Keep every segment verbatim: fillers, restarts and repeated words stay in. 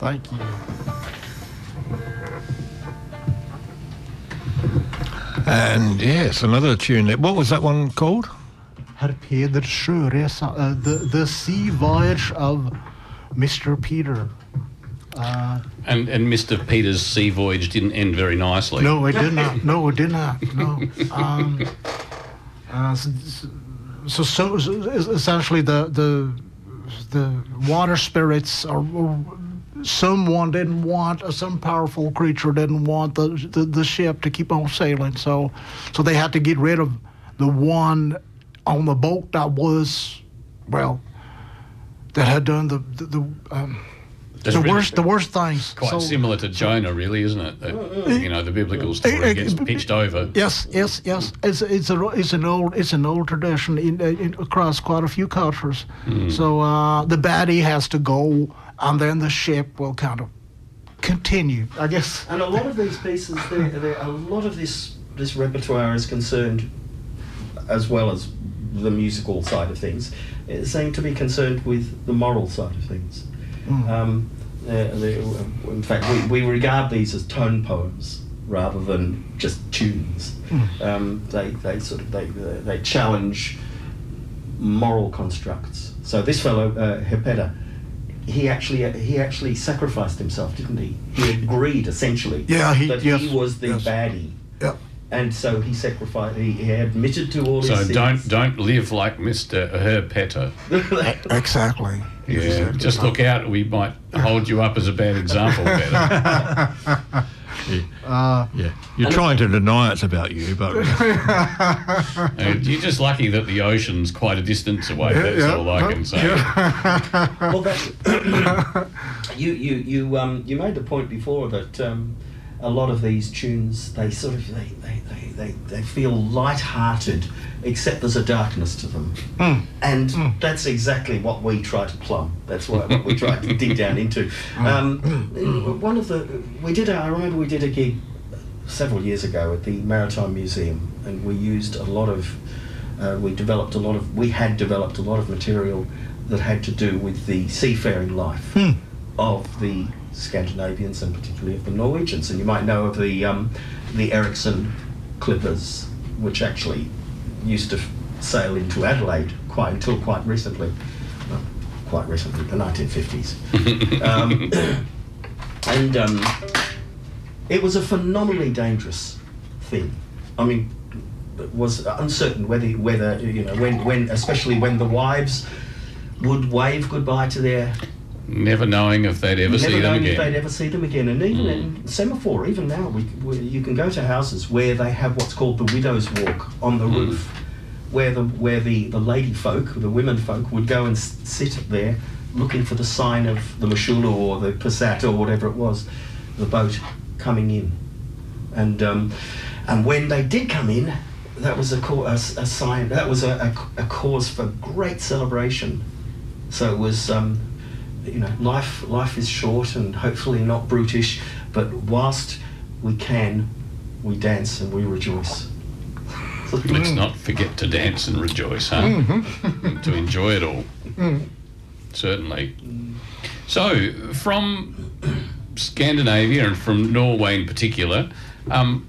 Thank you. And yes, another tune. What was that one called? Herr Peders sjöresa, uh, the, the Sea Voyage of Mister Peter. Uh, and and Mister Peter's sea voyage didn't end very nicely. No, it did not. No, it did not. No. Um, uh, so, so, so, so essentially, the the the water spirits, or, or someone didn't want, uh, some powerful creature didn't want the, the the ship to keep on sailing. So, so they had to get rid of the one on the boat that was, well, that had done the the. the um, That's the really worst, the worst things. Quite so, similar to Jonah, really, isn't it? That, you know, the biblical story it, it, gets pitched over. Yes, yes, yes. It's it's a it's an old it's an old tradition in, in across quite a few cultures. Mm. So uh, the baddie has to go, and then the ship will kind of continue, I guess. And a lot of these pieces, they're, they're, a lot of this this repertoire is concerned, as well as the musical side of things, it seems to be concerned with the moral side of things. Mm. Um, they're, they're, in fact, we, we regard these as tone poems rather than just tunes. Mm. Um, they they sort of they they challenge moral constructs. So this fellow uh, Hepeda, he actually he actually sacrificed himself, didn't he? He agreed essentially Yeah, he that yes, he was the yes. baddie. Yeah. And so he sacrificed. He, he admitted to all So his don't sins. don't live like Mister Herpetter. Exactly. Yeah, Exactly. just look out. We might hold you up as a bad example. Better. Uh, Yeah, you're trying to deny it's about you, but Uh, you're just lucky that the ocean's quite a distance away. That's yeah, all I can say. Well, that, you you you um you made the point before that um, a lot of these tunes, they sort of they they, they, they, they feel light-hearted, except there's a darkness to them, Mm. and that's exactly what we try to plumb. That's what, what we try to dig down into. Um, one of the we did a, I remember we did a gig several years ago at the Maritime Museum, and we used a lot of uh, we developed a lot of we had developed a lot of material that had to do with the seafaring life Hmm. of the Scandinavians and particularly of the Norwegians. And you might know of the um, the Ericsson clippers, which actually used to f- sail into Adelaide quite until quite recently. Well, quite recently, the nineteen fifties. um, and um, it was a phenomenally dangerous thing. I mean, it was uncertain whether whether you know when when especially when the wives would wave goodbye to their Never knowing if they'd ever never see them knowing again. if they'd ever see them again. And even Mm. in Semaphore, even now, we, we, you can go to houses where they have what's called the widow's walk on the Mm. roof, where the where the, the lady folk, the women folk, would go and s- sit there looking for the sign of the Mashulu or the Passat or whatever it was, the boat coming in. And um, and when they did come in, that was a, co- a, a sign, that was a, a, a cause for great celebration. So it was... Um, you know, life life is short and hopefully not brutish, but whilst we can, we dance and we rejoice. Let's not forget to dance and rejoice, huh? Mm-hmm. To enjoy it all. Certainly. So, from Scandinavia and from Norway in particular, um,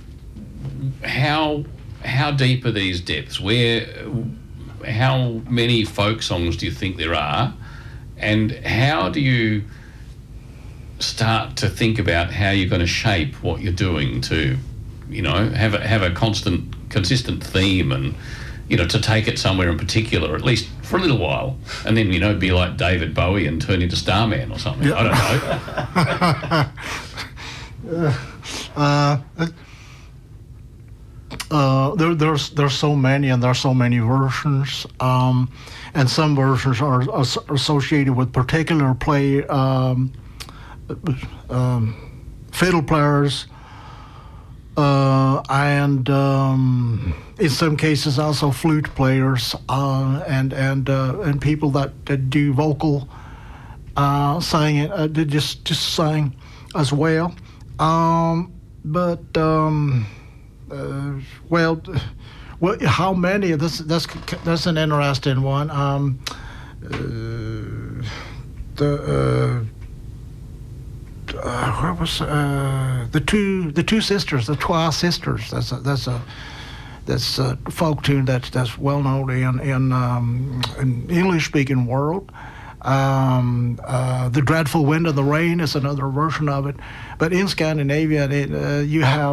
how how deep are these depths? Where, how many folk songs do you think there are? And how do you start to think about how you're going to shape what you're doing to, you know, have a, have a constant, consistent theme and, you know, to take it somewhere in particular, at least for a little while, and then, you know, be like David Bowie and turn into Starman or something. Yeah. I don't know. uh, uh, there, there's there's so many, and there's so many versions, um, and some versions are as- associated with particular play um, um, fiddle players, uh, and um, in some cases also flute players, uh, and and uh, and people that, that do vocal uh, singing, uh, they just just sing as well. Um, but um, uh, well, well, how many? This that's that's an interesting one. Um, uh, the uh, where was uh, the two the two sisters, the Trois Sisters. That's a, that's a that's a folk tune that's that's well known in in, um, in English speaking world. Um, uh, the Dreadful Wind of the Rain is another version of it, but in Scandinavia, it, uh, you have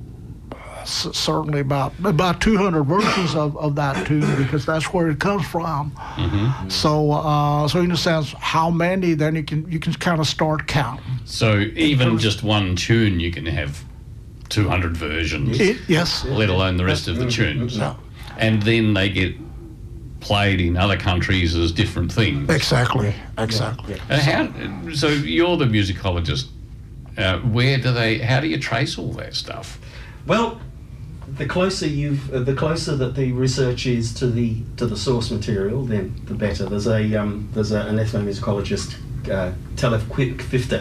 s- certainly about about two hundred versions of, of that tune, because that's where it comes from. Mm-hmm. So, uh, so in a sense, how many? Then you can you can kind of start counting. So even just one tune, you can have two hundred versions, It, yes. let alone the rest of the tunes. Yeah. And then they get played in other countries as different things. Exactly. Exactly. Yeah. And how? So you're the musicologist. Uh, where do they? How do you trace all that stuff? Well, the closer you've, uh, the closer that the research is to the to the source material, then the better. There's a um, there's a, an ethnomusicologist, uh, Talef Kvifte,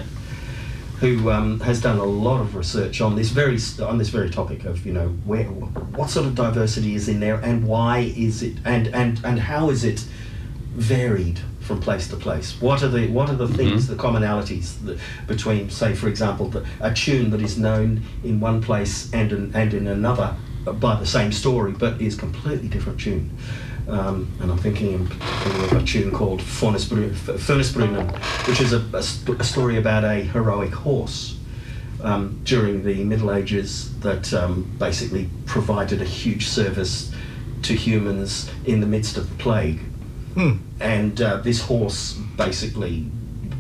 who um, has done a lot of research on this very on this very topic of, you know, where what sort of diversity is in there, and why is it, and and and how is it varied from place to place? What are the what are the things, Mm-hmm. the commonalities that, between, say, for example, the, a tune that is known in one place and in, and in another by the same story, but is completely different tune. Um, and I'm thinking in particular of a tune called Furnacebrunn, which is a, a, st- a story about a heroic horse um, during the Middle Ages that um, basically provided a huge service to humans in the midst of the plague. Hmm. And uh, this horse basically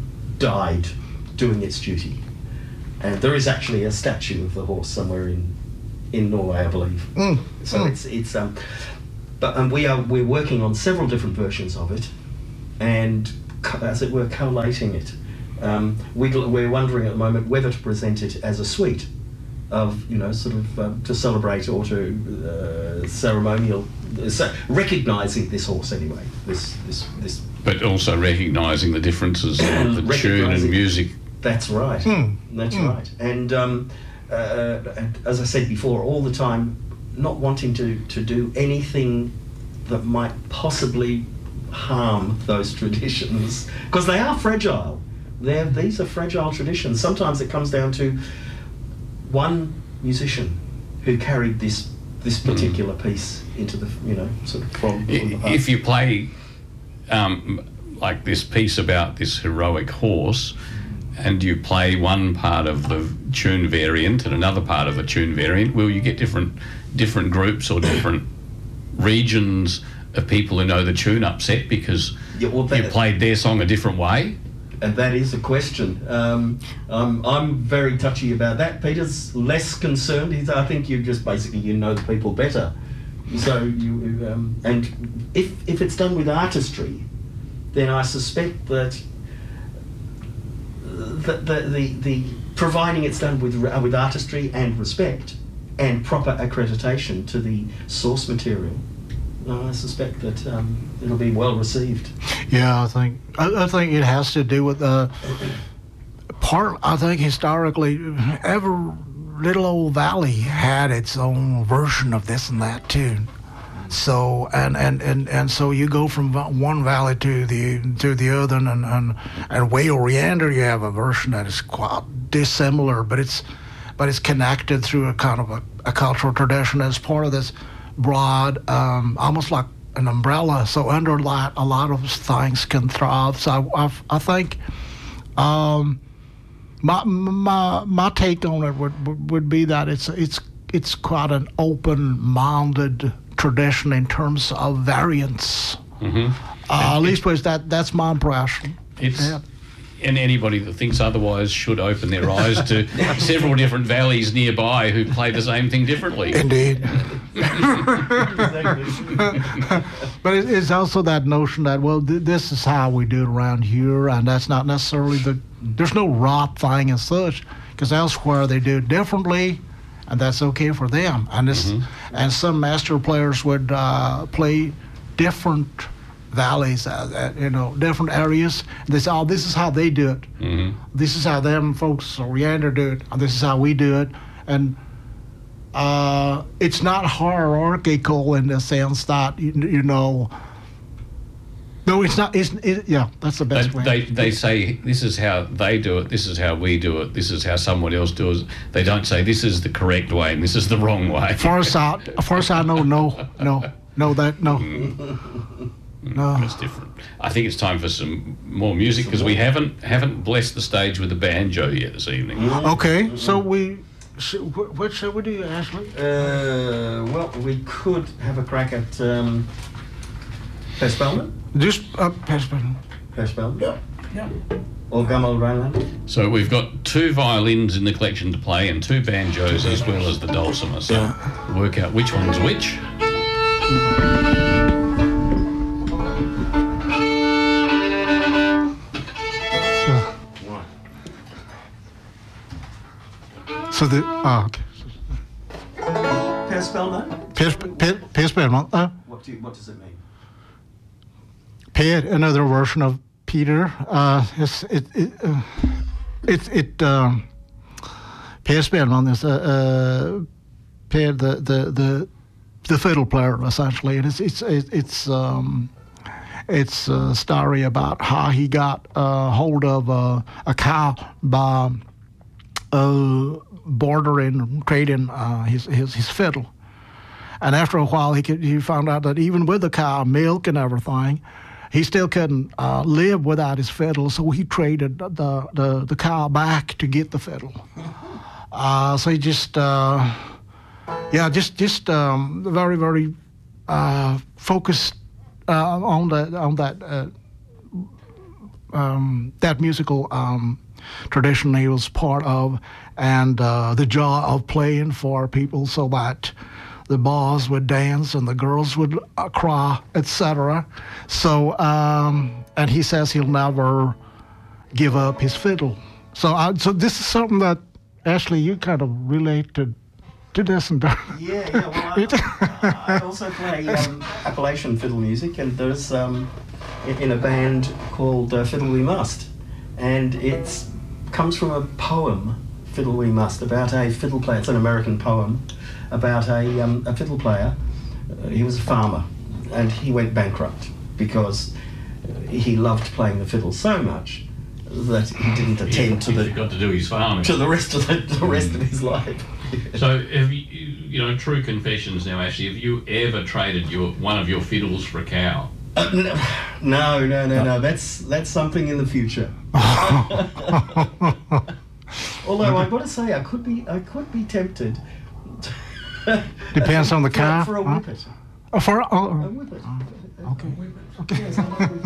died doing its duty. And there is actually a statue of the horse somewhere in, in Norway, I believe. Mm. So Mm. it's it's um, but and we are we're working on several different versions of it, and co- as it were collating it. Um, we we're wondering at the moment whether to present it as a suite of, you know, sort of um, to celebrate or to uh, ceremonial, uh, so recognizing this horse anyway. This this this. But also recognising the differences of the tune and Recognising- music. That's right. Hmm. That's Hmm. right. And, um, uh, and as I said before, all the time, not wanting to, to do anything that might possibly harm those traditions, because they are fragile. They're, these are fragile traditions. Sometimes it comes down to one musician who carried this this particular piece into the, you know, sort of from, from the I- past. If you play um, like this piece about this heroic horse, and you play one part of the tune variant and another part of the tune variant, will you get different different groups or different regions of people who know the tune upset because Yeah, well, that- you played their song a different way? And that is a question. Um, um, I'm very touchy about that. Peter's less concerned. He's, I think you just basically, you know the people better. So you um, and if if it's done with artistry, then I suspect that the the the, the providing it's done with uh, with artistry and respect and proper accreditation to the source material, I suspect that um, it'll be well received. Yeah, I think I, I think it has to do with the part. I think historically, every little old valley had its own version of this and that tune. So and, and, and, and so you go from va- one valley to the to the other, and and and way Oriander, you have a version that is quite dissimilar, but it's but it's connected through a kind of a, a cultural tradition as part of this broad, um, almost like an umbrella. So under that, a lot of things can thrive. So I, I, I think um, my my my take on it would, would would be that it's it's it's quite an open-minded tradition in terms of variance. Mm-hmm. Uh, at least was that that's my impression. It's Yeah. and anybody that thinks otherwise should open their eyes to several different valleys nearby who play the same thing differently. Indeed. But it, it's also that notion that, well, th- this is how we do it around here, and that's not necessarily the, there's no right thing as such, because elsewhere they do it differently, and that's okay for them. And this, and some master players would uh, play different valleys, uh, uh, you know, different areas. And they say, oh, this is how they do it. Mhm. This is how them folks Oriander do it, and this is how we do it. And uh, it's not hierarchical in the sense that, you, you know, No, it's not. It's, it, yeah, that's the They, best way. they, they say this is how they do it, this is how we do it, this is how someone else does it. They don't say this is the correct way and this is the wrong way. Far as I, far as I know, no, no, no, that no, no. That's different. I think it's time for some more music because we haven't haven't blessed the stage with the banjo yet this evening. Okay, so we, sh- wh- what shall we do, Ashley? Uh, well, we could have a crack at um, Per Spelman. Just uh, pass button. Per Spelman. Yeah. Yeah. Or Gamal Rhineland. So we've got two violins in the collection to play and two banjos as well as the dulcimer. So work out which one's which. So the ah, okay. Per Spelman. Per, per, per Spelman. Uh, What do you, what does it mean? Per, another version of Peter. Uh, it's, it it uh, it it um, Per Spelman is uh, uh, Per the, the the the fiddle player essentially, and it's it's it's um, it's a story about how he got uh, hold of uh, a cow by uh, bordering trading uh, his, his his fiddle. And after a while, he could, he found out that even with the cow milk and everything, he still couldn't uh, live without his fiddle. So he traded the the, the cow back to get the fiddle. Uh, so he just, uh, yeah, just just um, very very uh, focused uh, on that on that uh, um, that musical um, tradition he was part of, and uh, the joy of playing for people so that the boys would dance and the girls would uh, cry, et cetera. So, um, and he says he'll never give up his fiddle. So, I, so this is something that Ashley, you kind of relate to, to this and that. Yeah, yeah. Well, I, I also play um, Appalachian fiddle music, and there's um, in, in a band called uh, Fiddle We Must, and it's comes from a poem, Fiddle We Must, about a fiddle player. It's an American poem about a, um, a fiddle player. Uh, he was a farmer, and he went bankrupt because he loved playing the fiddle so much that he didn't attend to He the forgot to do his farming. to the rest of the, the rest of his life. So, have you, you know, true confessions now, Ashley, have you ever traded your one of your fiddles for a cow? Uh, no, no, no, no. That's that's something in the future. Although I've got to say, I could be, I could be tempted. Depends on the for, car. For a huh? whippet. Oh, for A oh, whippet. okay. Yes, I like whippets.